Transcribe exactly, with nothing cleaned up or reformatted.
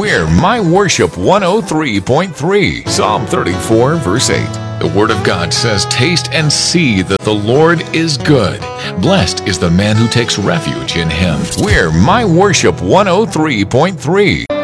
We're My Worship one oh three point three, Psalm thirty-four, verse eight. The Word of God says, "Taste and see that the Lord is good. Blessed is the man who takes refuge in Him." We're My Worship one oh three point three.